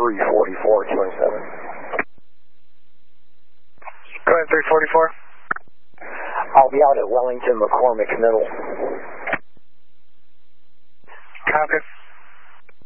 34427. Go ahead, 344. I'll be out at Wellington McCormick Middle.